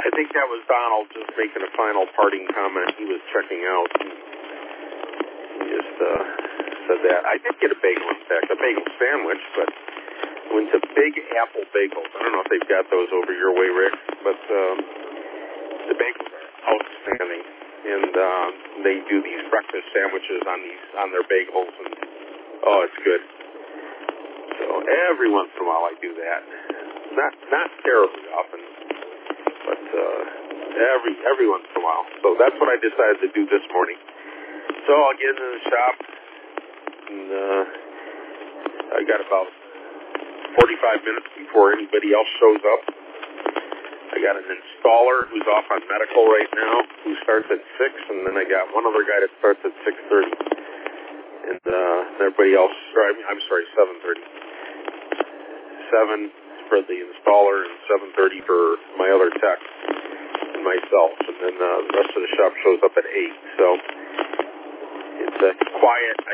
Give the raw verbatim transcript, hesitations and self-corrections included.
I think that was Donald just making a final parting comment. He was checking out. And he just uh, said that. I did get a bagel, in fact, a bagel sandwich, but went to Big Apple Bagels. I don't know if they've got those over your way, Rick, but um, the bagels are outstanding. And um, they do these breakfast sandwiches on these on their bagels, and oh, it's good. So every once in a while I do that. Not not terribly often, but uh, every every once in a while. So that's what I decided to do this morning. So I'll get into the shop, and uh, I got about forty-five minutes before anybody else shows up. I got an installer who's off on medical right now, who starts at six, and then I got one other guy that starts at six thirty, and uh, everybody else. Or I mean, I'm sorry, seven thirty. Seven for the installer and seven thirty for my other tech and myself, and then uh, the rest of the shop shows up at eight. So it's uh, quiet. I